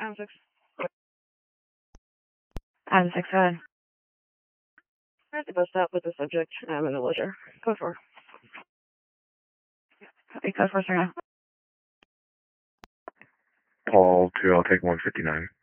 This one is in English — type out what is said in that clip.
Adam 6. Adam 6, go ahead. We're at the bus stop with the subject. I'm in the ledger. Code 4. Copy, code 4, sir. Paul 2, I'll take 159.